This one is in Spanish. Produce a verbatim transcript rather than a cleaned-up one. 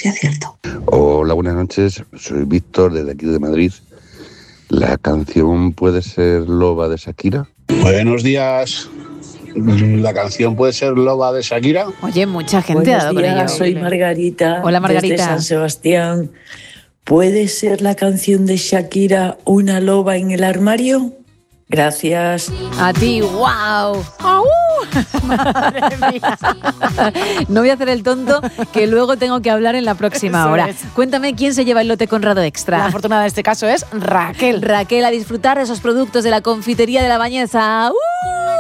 sea cierto. Hola, buenas noches. Soy Víctor, desde aquí de Madrid. ¿La canción puede ser Loba de Shakira? Buenos días. ¿La canción puede ser Loba de Shakira? Oye, mucha gente Buenos ha dado con días, ello. soy Margarita. Hola, Margarita. Desde San Sebastián. ¿Puede ser la canción de Shakira Una loba en el armario? Gracias. A ti, wow. Madre mía. No voy a hacer el tonto, que luego tengo que hablar en la próxima Eso hora. es. Cuéntame quién se lleva el lote Conrado Extra. La afortunada en este caso es Raquel. Raquel, a disfrutar de esos productos de la confitería de la Bañeza. ¡Uh!